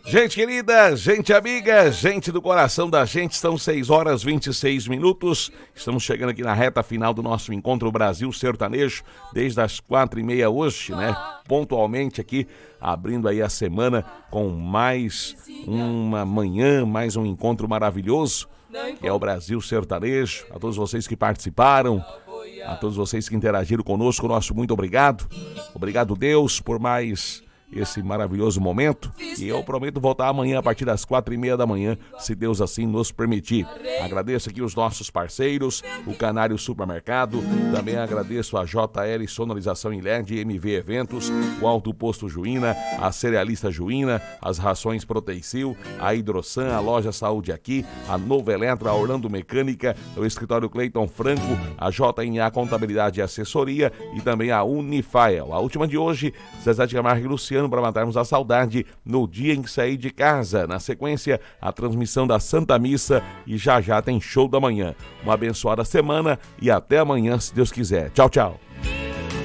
Gente querida, gente amiga, gente do coração da gente, são 6h26. Estamos chegando aqui na reta final do nosso encontro Brasil Sertanejo, desde as 4h30 hoje, né? Pontualmente aqui, abrindo aí a semana com mais uma manhã, mais um encontro maravilhoso, que é o Brasil Sertanejo. A todos vocês que participaram, a todos vocês que interagiram conosco, nosso muito obrigado. Obrigado, Deus, por mais esse maravilhoso momento, e eu prometo voltar amanhã a partir das 4h30 da manhã, se Deus assim nos permitir. Agradeço aqui os nossos parceiros, o Canário Supermercado, também agradeço a JL Sonorização em LED, MV Eventos, o Alto Posto Juína, a Cerealista Juína, as Rações Proteicil, a Hidrosan, a Loja Saúde Aqui, a Nova Eletra, a Orlando Mecânica, o Escritório Cleiton Franco, a JNA Contabilidade e Assessoria e também a Unifael. A última de hoje, Zezé de Camargo e Luciano, para matarmos a saudade no dia em que saí de casa. Na sequência, a transmissão da Santa Missa e já tem show da manhã. Uma abençoada semana e até amanhã, se Deus quiser. Tchau, tchau.